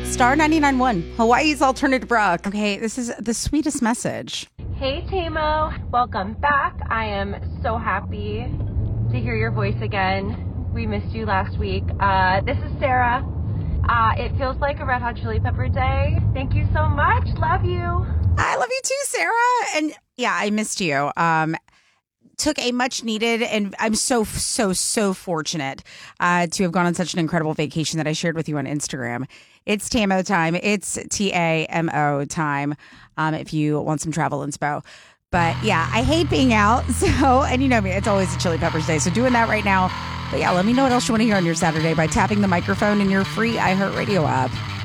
Star 99.1, Hawaii's alternative rock. Okay, this is the sweetest message. Hey, Tamo. Welcome back. I am so happy to hear your voice again. We missed you last week. This is Sarah. It feels like a Red Hot Chili Pepper day. Thank you so much. Love you. I love you too, Sarah. And yeah, I missed you. Took a much needed, and I'm so fortunate to have gone on such an incredible vacation that I shared with you on Instagram. It's Tamo time. It's TAMO time. If you want some travel inspo. But yeah, I hate being out. So, and you know me, it's always a Chili Peppers day. So doing that right now. But yeah, let me know what else you want to hear on your Saturday by tapping the microphone in your free iHeartRadio app.